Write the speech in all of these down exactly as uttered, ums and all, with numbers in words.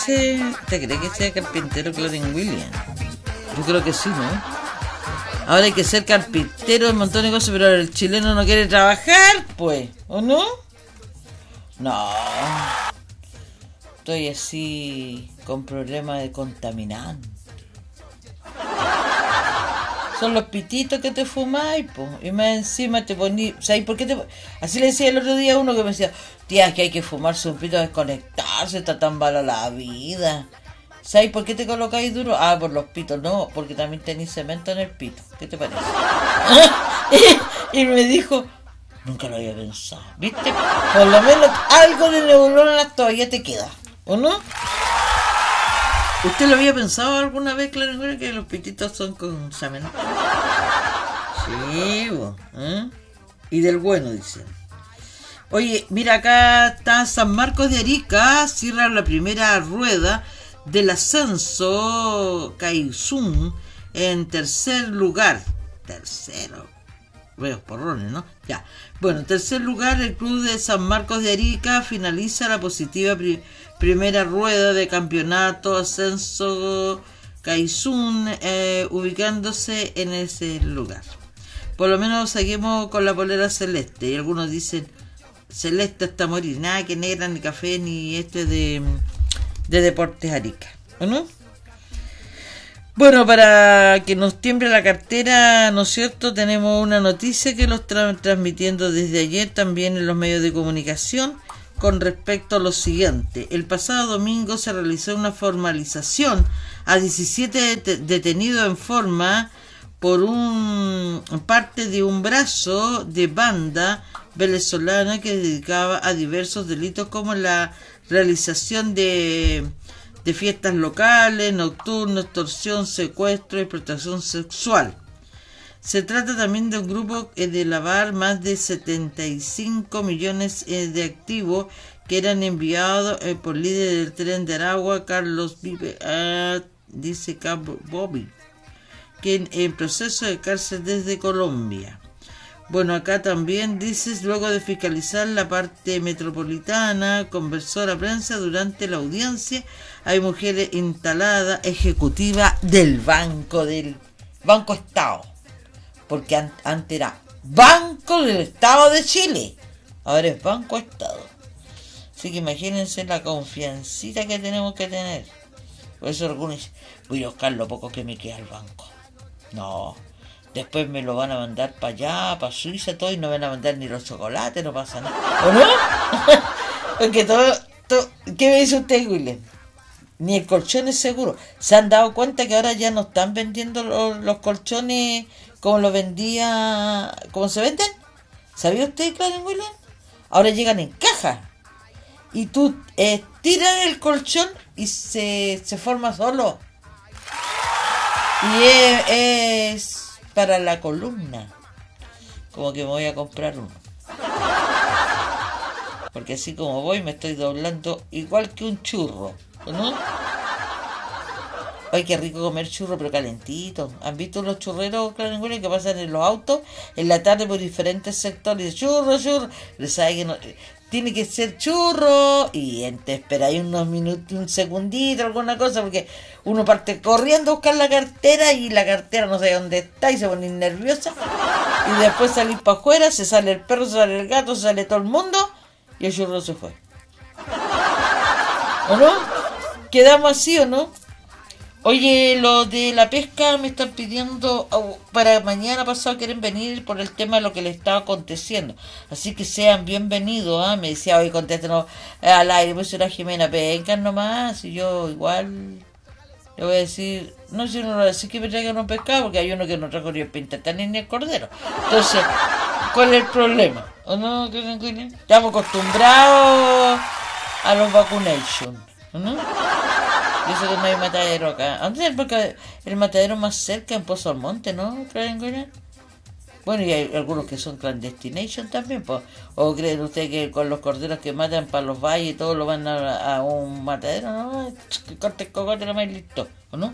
¿Te crees que sea carpintero Clarence Williams? Yo creo que sí, ¿no? Ahora hay que ser carpintero, un montón de cosas, pero el chileno no quiere trabajar, pues, ¿o no? No. Estoy así con problemas de contaminante. Son los pititos que te fumáis, po. Y más encima te poní... ¿Sabes por qué te...? Así le decía el otro día a uno que me decía, tía, que hay que fumarse un pito, desconectarse, está tan mala la vida. ¿Sabes por qué te colocáis duro? Ah, por los pitos. No, porque también tenéis cemento en el pito. ¿Qué te parece? y, y me dijo, nunca lo había pensado. ¿Viste? Por lo menos algo de neuronas todavía te queda, ¿o no? ¿Usted lo había pensado alguna vez, claro, que los pititos son con cemento? Sí, bo, ¿eh? Y del bueno, dicen. Oye, mira, acá está San Marcos de Arica, cierra la primera rueda del ascenso Caizún en tercer lugar. Tercero. Veo porrones, ¿no? Ya. Bueno, en tercer lugar, el club de San Marcos de Arica finaliza la positiva pri- primera rueda de campeonato ascenso Caizún, eh, ubicándose en ese lugar. Por lo menos seguimos con la polera celeste. Y algunos dicen, celeste hasta morir. Nada que negra, ni café, ni este de, de Deportes Arica. ¿O no? Bueno, para que nos tiemble la cartera, ¿no es cierto? Tenemos una noticia que lo están transmitiendo desde ayer también en los medios de comunicación con respecto a lo siguiente. El pasado domingo se realizó una formalización a diecisiete det- detenidos en forma por un parte de un brazo de banda venezolana que se dedicaba a diversos delitos como la realización de de fiestas locales, nocturnos, extorsión, secuestro y explotación sexual. Se trata también de un grupo de lavar más de setenta y cinco millones de activos que eran enviados por líderes del tren de Aragua, Carlos Vive, ah, dice Cabo Bobby, que en proceso de cárcel desde Colombia. Bueno, acá también dices, luego de fiscalizar la parte metropolitana, conversó a la prensa durante la audiencia, hay mujeres instaladas, ejecutiva del Banco del Banco Estado, porque an- antes era Banco del Estado de Chile, ahora es Banco Estado. Así que imagínense la confiancita que tenemos que tener. Por eso algunos dicen, voy a buscar lo poco que me queda al banco. No. Después me lo van a mandar para allá, para Suiza, todo, y no me van a mandar ni los chocolates, no pasa nada. ¿O no? Porque todo, todo... ¿Qué me dice usted, William? Ni el colchón es seguro. ¿Se han dado cuenta que ahora ya no están vendiendo los, los colchones como los vendía... como se venden? ¿Sabía usted, Clarence William? Ahora llegan en caja. Y tú eh, tiras el colchón y se, se forma solo. Y es... es para la columna, como que me voy a comprar uno, porque así como voy me estoy doblando igual que un churro, ¿no? Ay, qué rico comer churro, pero calentito. ¿Han visto los churreros, claro, que pasan en los autos en la tarde por diferentes sectores? Churro, churro. ¿Les sabe que no? Tiene que ser churro, y te esperáis unos minutos, un segundito, alguna cosa, porque uno parte corriendo a buscar la cartera y la cartera no sabe dónde está y se pone nerviosa, y después salís para afuera, se sale el perro, se sale el gato, se sale todo el mundo y el churro se fue. ¿O no? ¿Quedamos así o no? Oye, lo de la pesca me están pidiendo oh, para mañana pasado, quieren venir por el tema de lo que le está aconteciendo. Así que sean bienvenidos, ¿ah? Me decía, oye, contéstenos al aire, pues era Jimena, vengan nomás, y yo igual le voy a decir, no sé si no le voy a decir que me traigan un pescado, porque hay uno que no trajo ni el pintatán ni el cordero. Entonces, ¿cuál es el problema? ¿O no? Estamos acostumbrados a los vacunations, ¿no? Dice que no hay matadero acá. ¿Dónde es el, el matadero más cerca? En Pozo Almonte, ¿no? Bueno, y hay algunos que son clandestination también, pues. ¿O creen ustedes que con los corderos que matan para los valles y todo lo van a, a un matadero? No, que corte el cocote nomás y listo, ¿o no?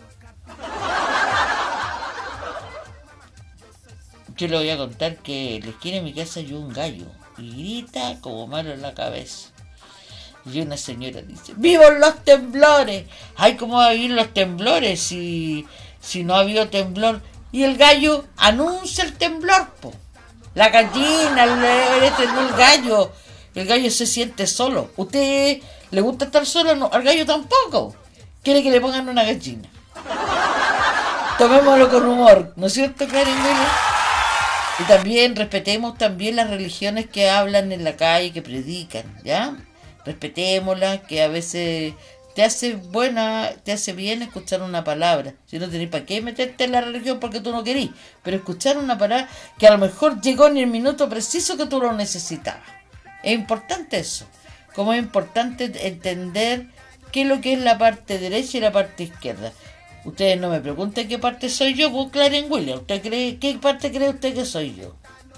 Yo le voy a contar que en la esquina de mi casa hay un gallo y grita como malo en la cabeza. Y una señora dice, ¡vivos los temblores! Ay, ¿cómo va a vivir los temblores si, si no ha habido temblor? Y el gallo anuncia el temblor, po. La gallina, el, este, no el gallo. El gallo se siente solo. ¿Usted le gusta estar solo? No, al gallo tampoco. Quiere que le pongan una gallina. Tomémoslo con humor, ¿no es cierto, Karen Williams? Y también respetemos también las religiones que hablan en la calle, que predican, ¿ya? Respetémoslas, que a veces te hace buena, te hace bien escuchar una palabra. Si no tenés para qué meterte en la religión porque tú no querís, pero escuchar una palabra que a lo mejor llegó en el minuto preciso que tú lo necesitabas. Es importante eso. Como es importante entender qué es lo que es la parte derecha y la parte izquierda. Ustedes no me pregunten qué parte soy yo, pues Karen Williams. ¿Usted cree, qué parte cree usted que soy yo?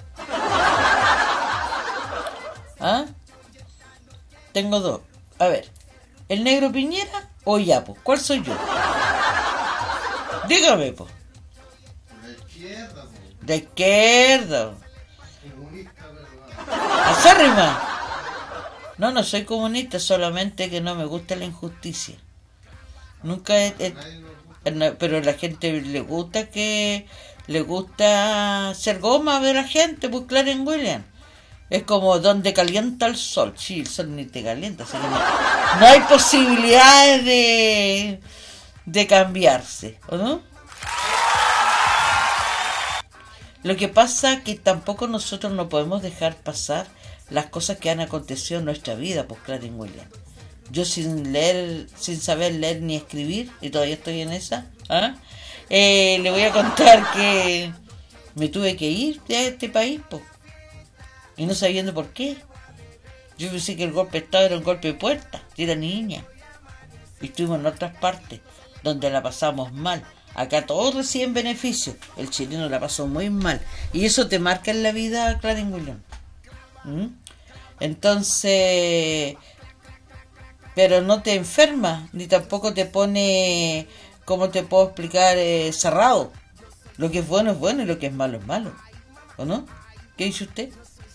¿Ah? Tengo dos. A ver, ¿el negro Piñera o Yapo? ¿Cuál soy yo? Dígame, pues. De izquierda, po. De izquierda. Comunista, ¿verdad? Acérrima. No, no soy comunista, solamente que no me gusta la injusticia. Nunca he, he, no, pero a la gente le gusta que le gusta ser goma de la gente, pues Karen Williams. Es como donde calienta el sol. Sí, el sol ni te calienta, así que no, no hay posibilidades de de cambiarse, ¿o no? Lo que pasa es que tampoco nosotros no podemos dejar pasar las cosas que han acontecido en nuestra vida, pues Karen Williams. Yo sin leer, sin saber leer ni escribir, y todavía estoy en esa, ¿ah? eh, le voy a contar que me tuve que ir de este país, pues, y no sabiendo por qué. Yo pensé que el golpe de Estado era un golpe de puerta, yo era niña, y estuvimos en otras partes, donde la pasamos mal. Acá todos reciben beneficios, el chileno la pasó muy mal, y eso te marca en la vida, Karen Williams. ¿Mm? Entonces... pero no te enferma, ni tampoco te pone, ¿cómo te puedo explicar? Eh, cerrado. Lo que es bueno es bueno y lo que es malo es malo. ¿O no? ¿Qué dice usted?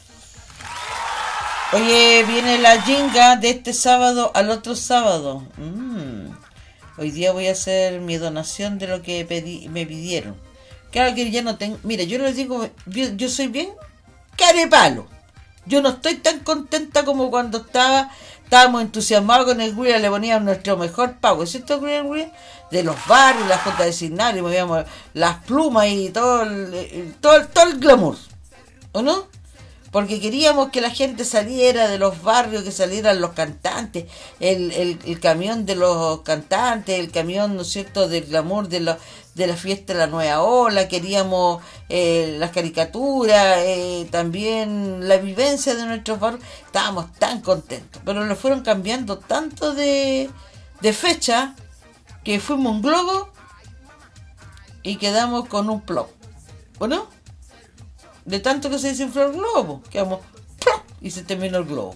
Oye, viene la jinga de este sábado al otro sábado. Mm. Hoy día voy a hacer mi donación de lo que pedí, me pidieron. Claro que ya no tengo... Mira, yo les digo, yo, yo soy bien carepalo. Yo no estoy tan contenta como cuando estaba... Estábamos entusiasmados con el William, le poníamos nuestro mejor pago, ¿cierto, William? De los barrios, las juntas vecinales, movíamos las plumas y todo el, todo, el, todo el glamour, ¿o no? Porque queríamos que la gente saliera de los barrios, que salieran los cantantes, el, el, el camión de los cantantes, el camión, ¿no es cierto?, del glamour de la, de la fiesta de la nueva ola, queríamos eh, las caricaturas, eh, también la vivencia de nuestros barrios, estábamos tan contentos, pero lo fueron cambiando tanto de, de fecha, que fuimos un globo y quedamos con un plop, ¿o no? De tanto que se desinfló el globo, quedamos ¡plop! Y se terminó el globo.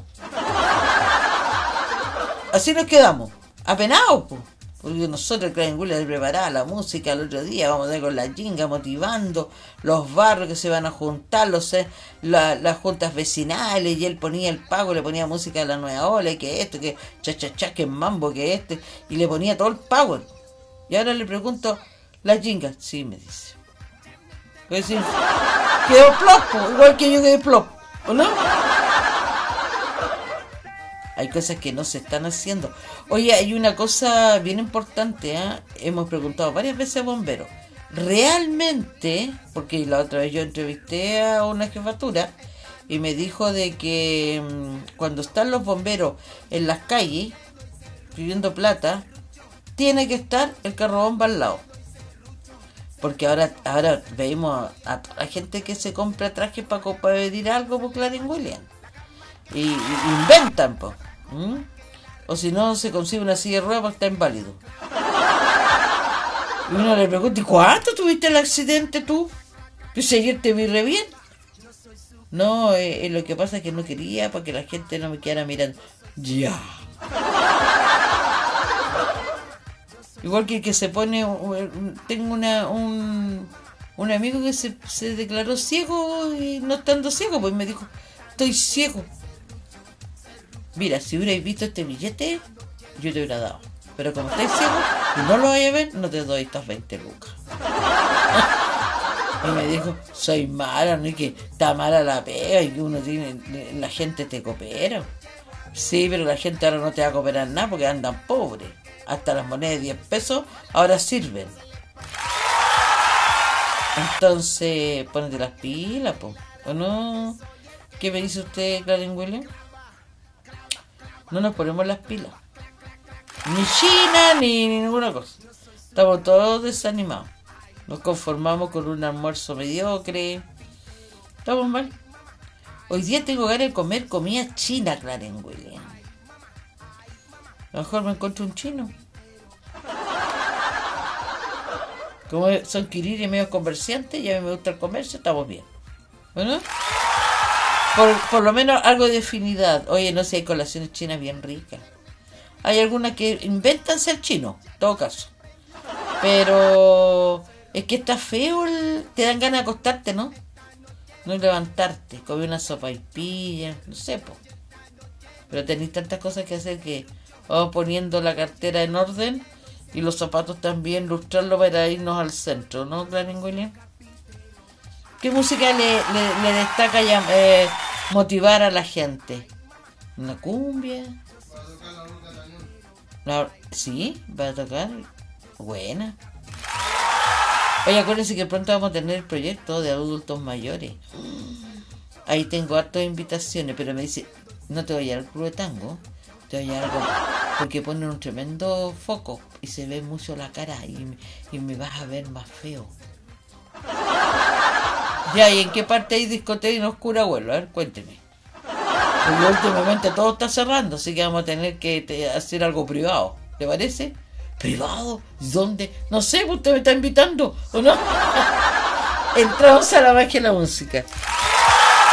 Así nos quedamos, apenados, po. Porque nosotros, Karen Williams, preparaba la música el otro día, vamos a ir con la jinga motivando los barrios que se van a juntar, los, la, las juntas vecinales, y él ponía el pago, le ponía música de la nueva ola, y que esto, que cha cha cha, que mambo, que este, y le ponía todo el power. Y ahora le pregunto, ¿la jinga? Sí, me dice. Pues sí, quedó plop, igual que yo quedé plop, ¿o no? Hay cosas que no se están haciendo. Oye, hay una cosa bien importante, ¿eh? Hemos preguntado varias veces a bomberos. Realmente, porque la otra vez yo entrevisté a una jefatura y me dijo de que mmm, cuando están los bomberos en las calles pidiendo plata, tiene que estar el carro bomba al lado. Porque ahora ahora vemos a toda la gente que se compra trajes para pedir algo por Karen Williams. Y, y inventan, po. ¿Mm? O si no, se consigue una silla de ruedas porque está inválido. Y uno le pregunta, ¿y cuánto tuviste el accidente tú? Pues ayer te vi re bien. No, eh, eh, lo que pasa es que no quería para que la gente no me quedara mirando. Ya. Igual que el que se pone, tengo una un, un amigo que se, se declaró ciego y no estando ciego, pues me dijo, estoy ciego. Mira, si hubierais visto este billete, yo te hubiera dado. Pero como estáis ciegos y no lo vais a ver, no te doy estas veinte lucas. Y me dijo, soy mala, no es que está mala la pega y que uno tiene, la gente te coopera. Sí, pero la gente ahora no te va a cooperar nada porque andan pobres. Hasta las monedas de diez pesos ahora sirven. Entonces, ponete las pilas, po. ¿O no? ¿Qué me dice usted, Clarence Williams? No nos ponemos las pilas. Ni China, ni, ni ninguna cosa. Estamos todos desanimados. Nos conformamos con un almuerzo mediocre. Estamos mal. Hoy día tengo ganas de comer comida china, Clarence Williams. A lo mejor me encuentro un chino. Como son quiriri medio comerciantes, y a mí me gusta el comercio, estamos bien. ¿Bueno? Por, por lo menos algo de afinidad. Oye, no sé, si hay colaciones chinas bien ricas. Hay algunas que inventan ser chinos, en todo caso. Pero es que está feo, el, te dan ganas de acostarte, ¿no? No levantarte, comer una sopa y pilla, no sé, po. Pero tenéis tantas cosas que hacer que vamos poniendo la cartera en orden y los zapatos también, lustrarlo para irnos al centro, ¿no, Clarence Williams? ¿Qué música le, le, le destaca ya, eh, motivar a la gente? ¿Una cumbia? No, sí, va a tocar. Buena. Oye, acuérdense que pronto vamos a tener el proyecto de adultos mayores. Ahí tengo hartas invitaciones, pero me dice, no te voy a llevar al club de tango, te voy a llevar algo, porque ponen un tremendo foco y se ve mucho la cara y, y me vas a ver más feo. Ya, ¿y en qué parte hay discoteca en oscura, abuelo? A ver, cuénteme. Porque últimamente todo está cerrando, así que vamos a tener que te, hacer algo privado. ¿Le parece? ¿Privado? ¿Dónde? No sé, usted me está invitando, ¿o no? Entramos a la magia de la música.